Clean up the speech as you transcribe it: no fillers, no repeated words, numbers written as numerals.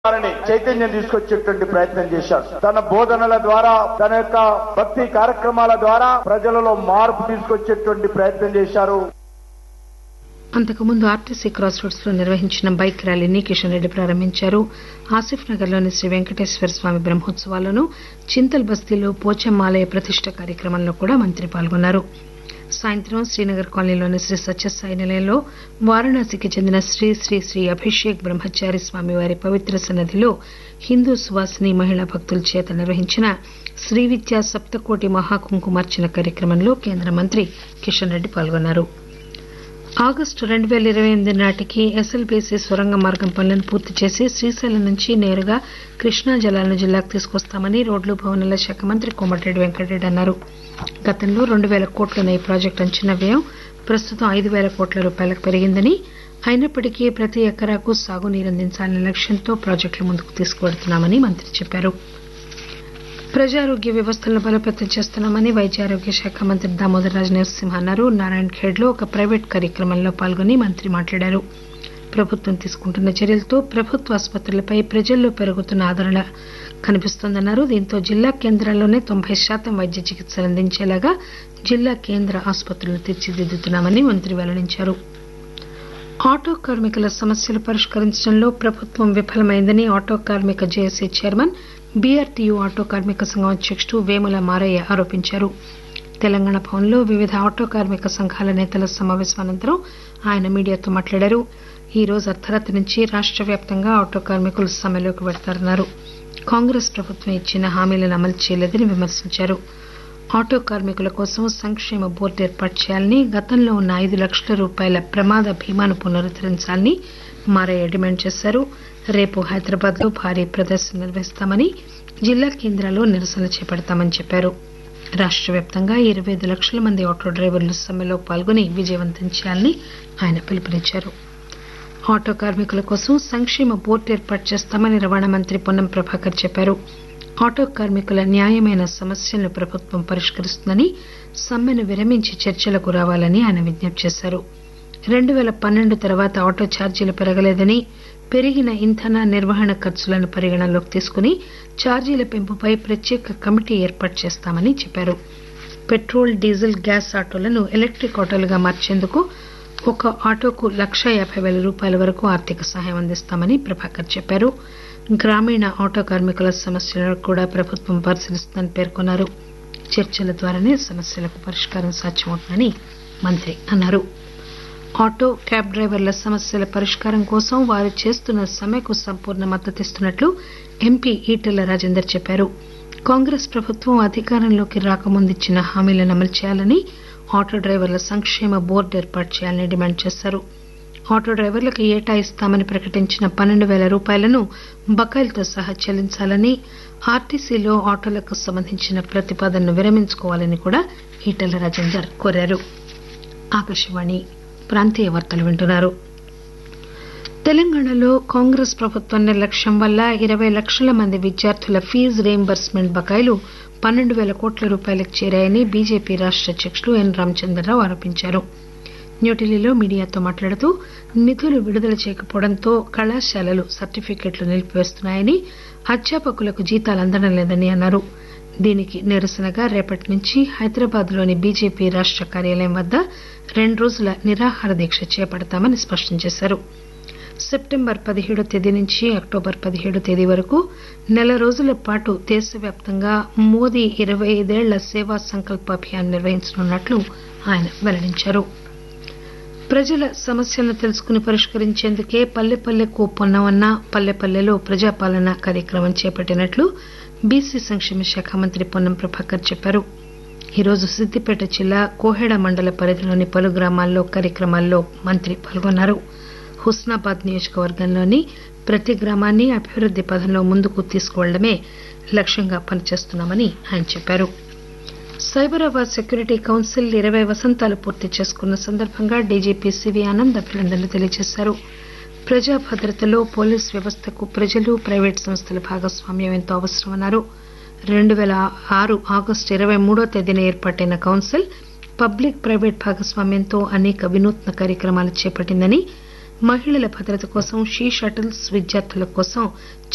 వారిని చైతన్యం తీసుకొచ్చేటువంటి ప్రయత్నం చేశారు. తన బోధనల ద్వారా, తన యొక్క భక్తి కార్యక్రమాల ద్వారా ప్రజలలో మార్పు తీసుకొచ్చేటువంటి ప్రయత్నం చేశారు. అంతకుముందు ఆర్టీసీ క్రాస్ రోడ్స్ లో నిర్వహించిన బైక్ ర్యాలీని కిషన్ రెడ్డి ప్రారంభించారు. ఆసిఫ్ నగర్ లోని శ్రీ వెంకటేశ్వర స్వామి బ్రహ్మోత్సవాలను, చింతల్ బస్తీలో పోచమ్మాలయ ప్రతిష్ట కార్యక్రమంలో కూడా మంత్రి పాల్గొన్నారు. సాయంత్రం శ్రీనగర్ కాలనీలోని శ్రీ సత్యసాయి నిలయంలో వారణాసికి చెందిన శ్రీ శ్రీ శ్రీ అభిషేక్ బ్రహ్మచారి స్వామివారి పవిత్ర సన్నిధిలో హిందూ సువాసిని మహిళా భక్తుల చేత నిర్వహించిన శ్రీ విద్యా సప్తకోటి మహాకుంకుమార్చన కార్యక్రమంలో కేంద్ర మంత్రి కిషన్ రెడ్డి పాల్గొన్నారు. ఆగస్టు 2028 నాటికి ఎస్ఎల్బీసీ సొరంగ మార్గం పనులను పూర్తి చేసి శ్రీశైలం నుంచి నేరుగా కృష్ణా జలాలను జిల్లాకు తీసుకొస్తామని రోడ్లు భవనాల శాఖ మంత్రి కోమటిరెడ్డి వెంకటరెడ్డి అన్నారు. గతంలో 2,000 కోట్లున్న ఈ ప్రాజెక్టు అంచనా వ్యయం ప్రస్తుతం 5,000 కోట్ల రూపాయలకు పెరిగిందని, అయినప్పటికీ ప్రతి ఎకరాకు సాగునీరు అందించాలనే లక్ష్యంతో ప్రాజెక్టులు ముందుకు తీసుకువెడుతున్నామని మంత్రి చెప్పారు. ప్రజారోగ్య వ్యవస్థలను బలోపేతం చేస్తున్నామని వైద్య ఆరోగ్య శాఖ మంత్రి దామోదర్ రాజు నరసింహ అన్నారు. నారాయణ్ ఖేడ్ లో ఒక ప్రైవేట్ కార్యక్రమంలో పాల్గొని మంత్రి మాట్లాడారు. ప్రభుత్వం తీసుకుంటున్న చర్యలతో ప్రభుత్వ ఆసుపత్రులపై ప్రజల్లో పెరుగుతున్న ఆదరణ కనిపిస్తోందన్నారు. దీంతో జిల్లా కేంద్రాల్లోనే 90% వైద్య చికిత్సలు అందించేలాగా జిల్లా కేంద్ర ఆసుపత్రులను తీర్చిదిద్దుతున్నామని మంత్రి వెల్లడించారు. ఆటో కార్మికుల సమస్యలు పరిష్కరించడంలో ప్రభుత్వం విఫలమైందని ఆటో కార్మిక జేఏసీ చైర్మన్, బీఆర్టీయూ ఆటో కార్మిక సంఘం అధ్యకుడు వేముల మారయ్య ఆరోపించారు. తెలంగాణ భవన్లో వివిధ ఆటో కార్మిక సంఘాల నేతల సమావేశం అనంతరం ఆయన మీడియాతో మాట్లాడారు. ఈ రోజు అర్ధరాత్రి నుంచి రాష్ట్ర వ్యాప్తంగా ఆటో కార్మికులు సమ్మెలోకి వెడతారన్నారు. కాంగ్రెస్ ప్రభుత్వం ఇచ్చిన హామీలను అమలు చేయలేదని విమర్శించారు. ఆటో కార్మికుల కోసం సంక్షేమ బోర్డు ఏర్పాటు చేయాలని, గతంలో ఉన్న 5 లక్షల రూపాయల ప్రమాద బీమాను పునరుద్దరించాలని మారయ్య డిమాండ్ చేశారు. రేపు హైదరాబాద్ లో భారీ ప్రదర్శన నిర్వహిస్తామని, జిల్లా కేంద్రాల్లో నిరసన చేపడతామని చెప్పారు. రాష్ట్ర వ్యాప్తంగా 25 లక్షల మంది ఆటో డ్రైవర్లు సమ్మెలో పాల్గొని విజయవంతం చేయాలని ఆయన పిలుపునిచ్చారు. ఆటో కార్మికుల కోసం సంక్షేమ బోర్డు ఏర్పాటు చేస్తామని రవాణా మంత్రి పొన్నం ప్రభాకర్ చెప్పారు. ఆటో కార్మికుల న్యాయమైన సమస్యలను ప్రభుత్వం పరిష్కరిస్తుందని, సమ్మెను విరమించి చర్చలకు రావాలని ఆయన విజ్ఞప్తి చేశారు. 2012 తర్వాత ఆటో ఛార్జీలు పెరగలేదని, పెరిగిన ఇంధన నిర్వహణ ఖర్చులను పరిగణనలోకి తీసుకుని ఛార్జీల పెంపుపై ప్రత్యేక కమిటీ ఏర్పాటు చేస్తామని చెప్పారు. పెట్రోల్, డీజిల్, గ్యాస్ ఆటోలను ఎలక్ట్రిక్ ఆటోలుగా మార్చేందుకు ఒక ఆటోకు 1,50,000 రూపాయల వరకు ఆర్థిక సహాయం అందిస్తామని ప్రభాకర్ చెప్పారు. గ్రామీణ ఆటో కార్మికుల సమస్యలను కూడా ప్రభుత్వం పరిశీలిస్తుందని పేర్కొన్నారు. చర్చల ద్వారానే సమస్యలకు పరిష్కారం సాధ్యమవుతుందని మంత్రి అన్నారు. ఆటో, క్యాబ్ డ్రైవర్ల సమస్యల పరిష్కారం కోసం వారు చేస్తున్న సమ్మెకు సంపూర్ణ మద్దతిస్తున్నట్లు ఎంపీ ఈటెల రాజేందర్ చెప్పారు. కాంగ్రెస్ ప్రభుత్వం అధికారంలోకి రాకముందిచ్చిన హామీలను అమలు చేయాలని, ఆటో డ్రైవర్ల సంక్షేమ బోర్డు ఏర్పాటు చేయాలని డిమాండ్ చేశారు. ఆటో డ్రైవర్లకు ఏటా ఇస్తామని ప్రకటించిన 12,000 రూపాయలను బకాయిలతో సహా చెల్లించాలని, ఆర్టీసీలో ఆటోలకు సంబంధించిన ప్రతిపాదనను విరమించుకోవాలని కూడా ఈటెల రాజేందర్ కోరారు. ఆకాశవాణి ప్రాంతీయ వార్తలు వింటున్నారు. తెలంగాణలో కాంగ్రెస్ ప్రభుత్వం నిర్లక్ష్యం వల్ల 20 లక్షల మంది విద్యార్థుల ఫీజు రీయింబర్స్మెంట్ బకాయిలు 12,000 కోట్ల రూపాయలకు చేరాయని బీజేపీ రాష్ట్ర అధ్యకుడు ఎన్ రామచంద్రరావు ఆరోపించారు. న్యూఢిల్లీలో మీడియాతో మాట్లాడుతూ నిధులు విడుదల చేయకపోవడంతో కళాశాలలు సర్టిఫికెట్లు నిలిపివేస్తున్నాయని, అధ్యాపకులకు జీతాలు అందడం లేదని అన్నారు. దీనికి నిరసనగా రేపటి నుంచి హైదరాబాద్ లోని బీజేపీ రాష్ట్ర కార్యాలయం వద్ద 2 రోజుల నిరాహార దీక్ష చేపడతామని స్పష్టం చేశారు. సెప్టెంబర్ 17వ తేదీ నుంచి అక్టోబర్ 17వ తేదీ వరకు నెల రోజుల పాటు దేశవ్యాప్తంగా మోదీ 25 ఏళ్ల సేవా సంకల్ప అభియాన్ నిర్వహించనున్నట్లు ఆయన వెల్లడించారు. ప్రజల సమస్యలను తెలుసుకుని పరిష్కరించేందుకే పల్లె పల్లెకు పొన్నవన్న, పల్లె పల్లెలో ప్రజాపాలన కార్యక్రమం చేపట్టినట్లు బీసీ సంక్షేమ శాఖ మంత్రి పొన్నం ప్రభాకర్ చెప్పారు. ఈరోజు సిద్దిపేట జిల్లా కోహెడ మండల పరిధిలోని పలు గ్రామాల్లో కార్యక్రమాల్లో మంత్రి పాల్గొన్నారు. హుస్నాబాద్ నియోజకవర్గంలోని ప్రతి గ్రామాన్ని అభివృద్ది పథంలో ముందుకు తీసుకువెళ్లడమే లక్ష్యంగా పనిచేస్తున్నామని ఆయన చెప్పారు. సైబరాబాద్ సెక్యూరిటీ కౌన్సిల్ 20 వసంతాలు పూర్తి చేసుకున్న సందర్భంగా డీజీపీ సివి ఆనంద్ అభినందనలు తెలియజేశారు. ప్రజా భద్రతలో పోలీస్ వ్యవస్థకు ప్రజలు, ప్రైవేటు సంస్థల భాగస్వామ్యం ఎంతో అవసరమన్నారు. 2006 ఆగస్టు 23వ తేదీన ఏర్పాటైన కౌన్సిల్ పబ్లిక్ ప్రైవేట్ భాగస్వామ్యంతో అనేక వినూత్న కార్యక్రమాలు చేపట్టిందని, మహిళల భద్రత కోసం షీ షటిల్స్, విద్యార్థుల కోసం